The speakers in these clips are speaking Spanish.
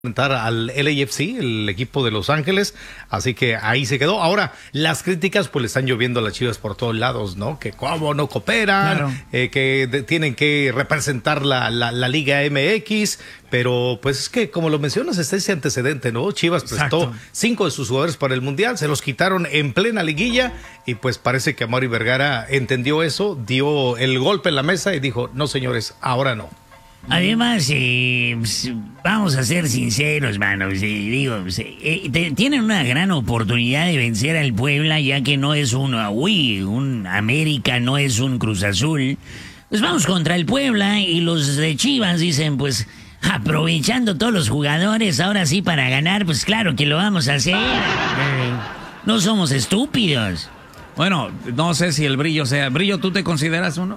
enfrentar al LAFC, el equipo de Los Ángeles, así que ahí se quedó. Ahora, las críticas pues le están lloviendo a las Chivas por todos lados, ¿no? Que cómo no cooperan, claro. Tienen que representar la Liga MX, pero pues es que como lo mencionas está ese antecedente, ¿no? Chivas prestó 5 de sus jugadores para el Mundial, se los quitaron en plena liguilla y pues parece que Mauri Vergara entendió eso, dio el golpe en la mesa y dijo, no señores, ahora no. Además, vamos a ser sinceros, manos. Tienen una gran oportunidad de vencer al Puebla, ya que no es un América, no es un Cruz Azul. Pues vamos contra el Puebla y los de Chivas dicen, pues, aprovechando todos los jugadores, ahora sí para ganar, pues claro que lo vamos a hacer. No somos estúpidos. Bueno, no sé si el Brillo sea... Brillo, ¿tú te consideras uno?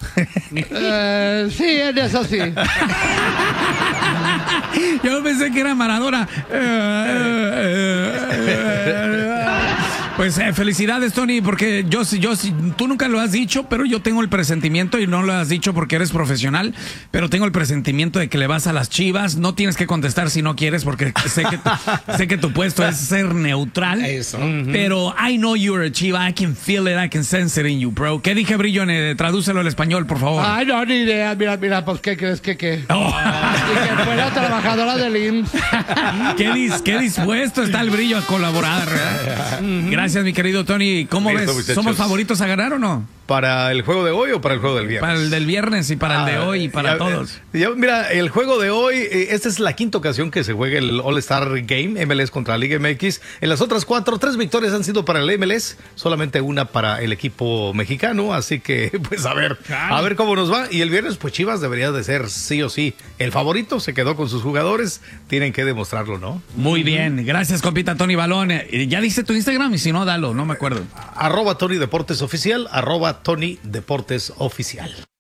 Sí, en eso sí. Yo pensé que era Maradona. Pues felicidades, Tony, porque tú nunca lo has dicho, pero yo tengo el presentimiento, y no lo has dicho porque eres profesional, pero tengo el presentimiento de que le vas a las Chivas. No tienes que contestar si no quieres, porque sé que tu puesto es ser neutral. Eso. Pero I know you're a Chiva, I can feel it, I can sense it in you, bro. ¿Qué dije, Brillo? Tradúcelo al español, por favor. Ay, no, ni idea. Mira, pues, ¿qué crees que? Oh. Y que fuera trabajadora del IMSS. Qué dispuesto está el Brillo a colaborar, ¿verdad? Gracias, mi querido Tony. ¿Cómo ves? Muchachos. ¿Somos favoritos a ganar o no? ¿Para el juego de hoy o para el juego del viernes? Para el del viernes y para el de hoy y para todos. Mira, el juego de hoy, esta es la quinta ocasión que se juega el All-Star Game, MLS contra Liga MX. En las otras 3 victorias han sido para el MLS, solamente una para el equipo mexicano, así que pues a ver cómo nos va. Y el viernes pues Chivas debería de ser sí o sí el favorito, se quedó con sus jugadores, tienen que demostrarlo, ¿no? Muy bien, gracias compita Tony Balón. ¿Ya diste tu Instagram? Y si no, dalo, no me acuerdo. @Tony Deportes Oficial, @Tony Deportes Oficial.